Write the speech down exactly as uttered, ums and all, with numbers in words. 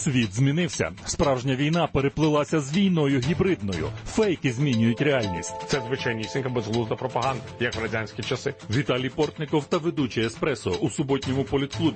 Світ змінився. Справжня війна переплилася з війною гібридною. Фейки змінюють реальність. Це звичайнісінька безглузда пропаганда, як в радянські часи. Віталій Портников та ведучий «Еспресо» у суботньому політклубі.